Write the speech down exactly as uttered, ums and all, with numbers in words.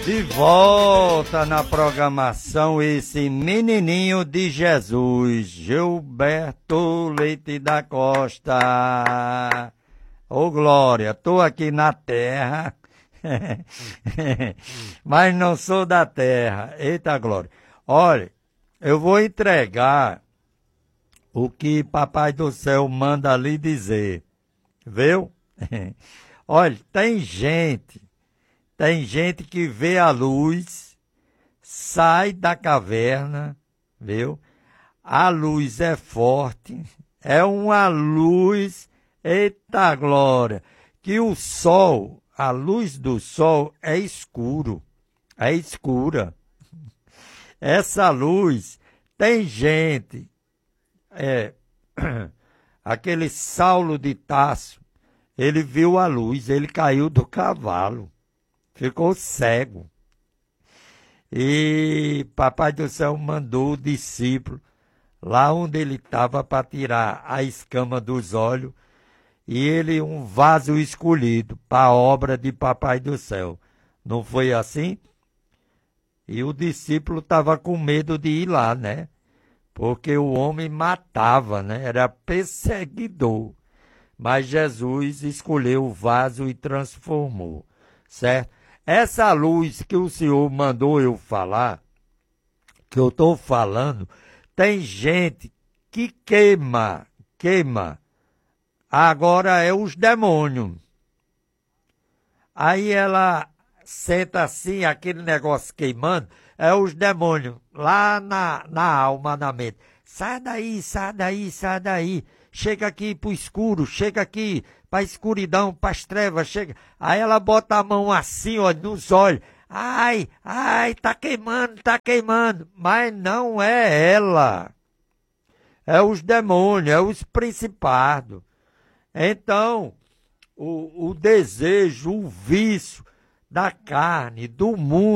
De volta na programação, esse menininho de Jesus, Gilberto Leite da Costa. Ô Glória, tô aqui na terra, mas não sou da terra. Eita Glória. Olha, eu vou entregar o que Papai do Céu manda lhe dizer, viu? Olha, tem gente... Tem gente que vê a luz, sai da caverna, viu? A luz é forte, é uma luz, eita glória, que o sol, a luz do sol é escuro, é escura. Essa luz, tem gente, é, aquele Saulo de Tarso, ele viu a luz, ele caiu do cavalo. Ficou cego. E Papai do Céu mandou o discípulo lá onde ele estava para tirar a escama dos olhos e ele um vaso escolhido para a obra de Papai do Céu. Não foi assim? E o discípulo estava com medo de ir lá, né? Porque o homem matava, né? Era perseguidor. Mas Jesus escolheu o vaso e transformou, certo? Essa luz que o Senhor mandou eu falar, que eu estou falando, tem gente que queima, queima. Agora é os demônios. Aí ela senta assim, aquele negócio queimando, é os demônios, lá na, na alma, na mente. Sai daí, sai daí, sai daí. Chega aqui pro escuro, chega aqui pra escuridão, pras trevas, chega. Aí ela bota a mão assim, ó, nos olhos. Ai, ai, tá queimando, tá queimando. Mas não é ela. É os demônios, é os principados. Então, o, o desejo, o vício da carne, do mundo,